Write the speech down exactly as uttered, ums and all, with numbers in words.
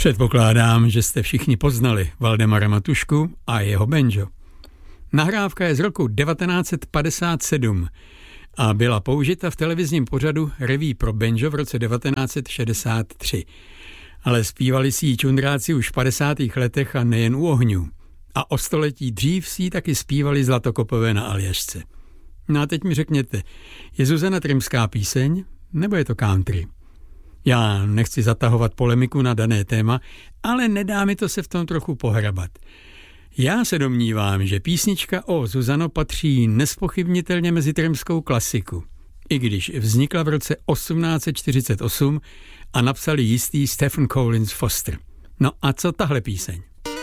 Předpokládám, že jste všichni poznali Valdemara Matušku a jeho banjo. Nahrávka je z roku devatenáct set padesát sedm a byla použita v televizním pořadu Reví pro banjo v roce devatenáct set šedesát tři. Ale zpívali si ji čundráci už v padesátých letech a nejen u ohňů. A o století dřív si ji taky zpívali Zlatokopové na Aljašce. No a teď mi řekněte, je Zuzana Trymská píseň, nebo je to country? Já nechci zatahovat polemiku na dané téma, ale nedá mi to se v tom trochu pohrabat. Já se domnívám, že písnička O Zuzano patří nespochybnitelně mezi trymskou klasiku, i když vznikla v roce osmnáct set čtyřicet osm a napsali jistý Stephen Collins Foster. No a co tahle píseň?